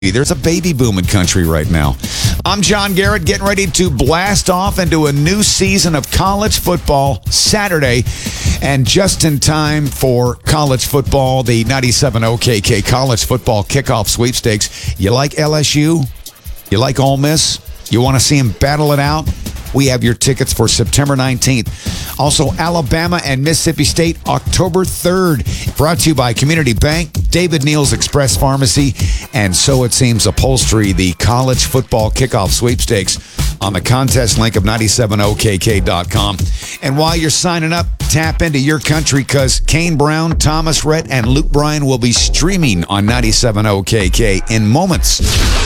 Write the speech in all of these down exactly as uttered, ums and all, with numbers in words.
There's a baby boom in country right now. I'm John Garrett, getting ready to blast off into a new season of college football Saturday. And just in time for college football, the ninety-seven O K K College Football Kickoff Sweepstakes. You like L S U? You like Ole Miss? You want to see them battle it out? We have your tickets for September nineteenth. Also, Alabama and Mississippi State, October third. Brought to you by Community Bank, David Neal's Express Pharmacy, and So It Seems Upholstery, the College Football Kickoff Sweepstakes on the contest link of ninety-seven O K K dot com. And while you're signing up, tap into your country because Kane Brown, Thomas Rhett, and Luke Bryan will be streaming on ninety-seven O K K in moments.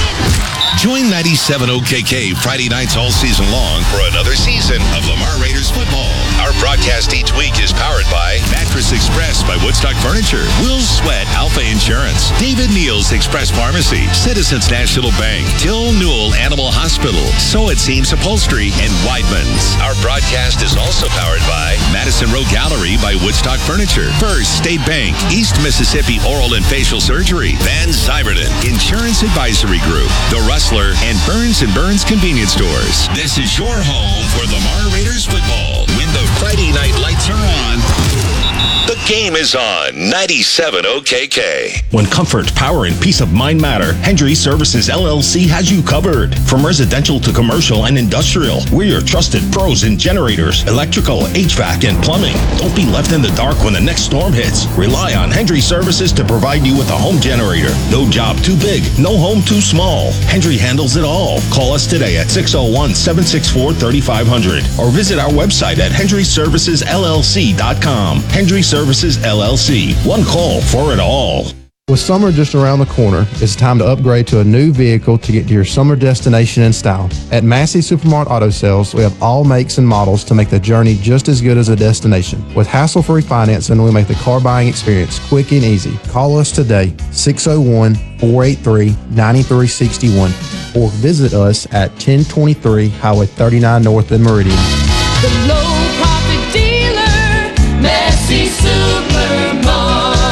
Join ninety-seven O K K Friday nights all season long for another season of Lamar Raiders football. Our broadcast each week is powered by Mattress Express by Woodstock Furniture, Will Sweat Alpha Insurance, David Neal's Express Pharmacy, Citizens National Bank, Till Newell Animal Hospital, So It Seems Upholstery, and Weidman's. Our broadcast is also powered by Madison Row Gallery by Woodstock Furniture, First State Bank, East Mississippi Oral and Facial Surgery, Van Zyverden Insurance Advisory Group, The Rustler, and Burns and Burns Convenience Stores. This is your home for Lamar Raiders football. When the Friday night lights are on, the game is on ninety-seven O K K. When comfort, power, and peace of mind matter, Hendry Services L L C has you covered. From residential to commercial and industrial, we're your trusted pros in generators, electrical, H V A C, and plumbing. Don't be left in the dark when the next storm hits. Rely on Hendry Services to provide you with a home generator. No job too big, no home too small. Hendry handles it all. Call us today at six oh one, seven six four, three five zero zero or visit our website at hendry services l l c dot com. Hendry Services L L C. One call for it all. With summer just around the corner, it's time to upgrade to a new vehicle to get to your summer destination in style. At Massey Supermart Auto Sales, we have all makes and models to make the journey just as good as a destination. With hassle-free financing, we make the car buying experience quick and easy. Call us today, six oh one, four eight three, nine three six one, or visit us at ten twenty-three Highway thirty-nine North in Meridian. The low profit dealer, Massey Supermart.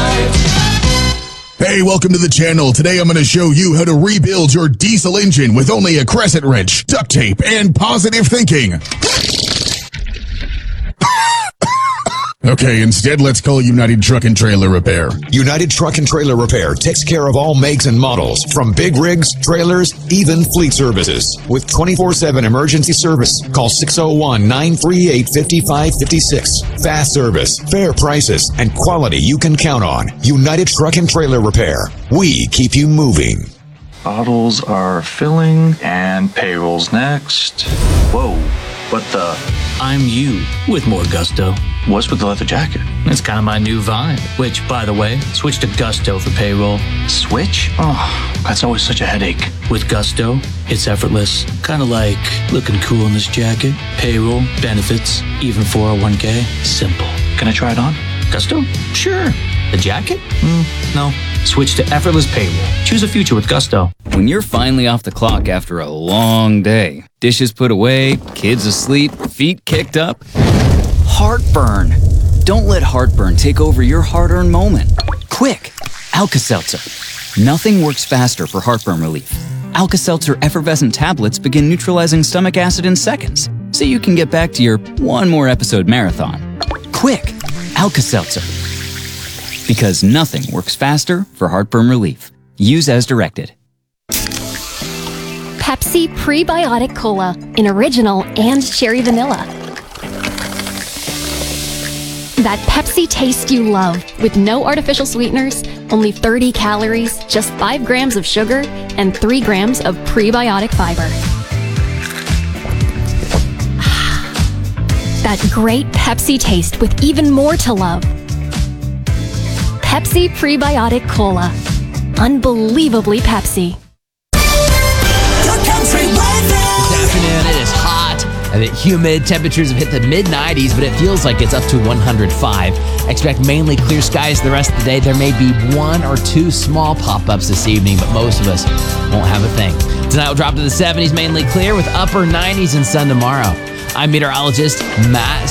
Hey, welcome to the channel. Today I'm going to show you how to rebuild your diesel engine with only a crescent wrench, duct tape, and positive thinking. Okay, instead let's call United Truck and Trailer Repair. United Truck and Trailer Repair takes care of all makes and models, from big rigs, trailers, even fleet services. With twenty-four seven emergency service, call six oh one, nine three eight, five five five six. Fast service, fair prices, and quality you can count on. United Truck and Trailer Repair. We keep you moving. Bottles are filling, and payroll's next. Whoa, what the? I'm you with more gusto. What's with the leather jacket? It's kind of my new vibe, which, by the way, switch to Gusto for payroll. Switch? Oh, that's always such a headache. With Gusto, it's effortless. Kind of like looking cool in this jacket. Payroll, benefits, even four oh one k. Simple. Can I try it on? Gusto? Sure. The jacket? Mm, no. Switch to effortless payroll. Choose a future with Gusto. When you're finally off the clock after a long day, dishes put away, kids asleep, feet kicked up, heartburn. Don't let heartburn take over your hard-earned moment. Quick, Alka-Seltzer. Nothing works faster for heartburn relief. Alka-Seltzer effervescent tablets begin neutralizing stomach acid in seconds, so you can get back to your one more episode marathon. Quick, Alka-Seltzer. Because nothing works faster for heartburn relief. Use as directed. Pepsi Prebiotic Cola in original and cherry vanilla. That Pepsi taste you love with no artificial sweeteners, only thirty calories, just five grams of sugar, and three grams of prebiotic fiber. That great Pepsi taste with even more to love. Pepsi Prebiotic Cola. Unbelievably Pepsi. This afternoon, it is hot, a bit humid. Temperatures have hit the mid nineties, but it feels like it's up to one hundred five. Expect mainly clear skies the rest of the day. There may be one or two small pop-ups this evening, but most of us won't have a thing. Tonight will drop to the seventies, mainly clear, with upper nineties and sun tomorrow. I'm meteorologist Matt